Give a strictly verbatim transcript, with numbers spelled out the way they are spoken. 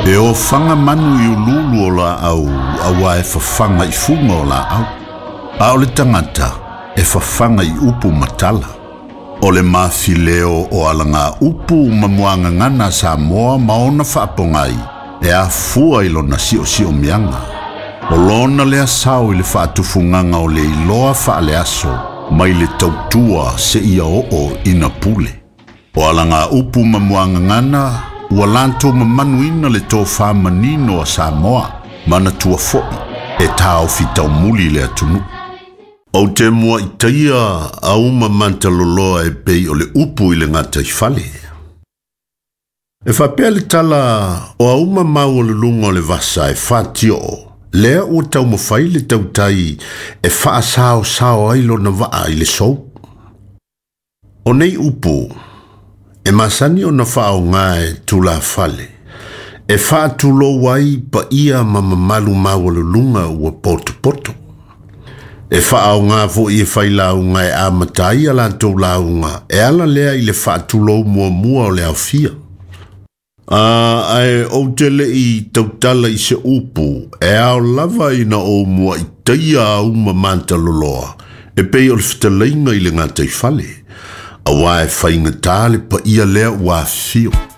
E o fanga manu i ululu o la au, awa e fafanga i funga o la au. A o le tangata, e fafanga i upu matala. O le mafileo o alanga upu mamuanga ngana sa moa maona whaapongai, e a fua ilo na sio sio mianga. O lona le asau i le whaatufunganga o le iloa whaale aso, mai le tautua se ia o o ina pule. O alanga upu mamuanga ngana, ua lanto mamanuina le tō whamanino a Samoa, mana tua fo'i, e tāo fitau muli le atunu. O te mua i taia a uma mantaloloa e pei o le upu i le ngata i fale. E whapea le tala o a uma mau o le lunga o le vasa e whatio o, lea ua tau mawhai le tautai e wha sao sao ailo na waa i le sou. O nei upu, e masani o na wha o ngae tula fale, e wha tulo wai pa ia mamamalu mau o le lunga ua poto poto. E whaaunga fo i e whailaunga e amatai ala tau launga, e ala lea i le whaatulo mua mua o le au fia. A ai o tele i tautala i se upu, e ao lava i na o mua i taia a uma manta loloa, e pei o le whitalainga i le ngata i fale. A wae whainga tale pa ia lea ua fio.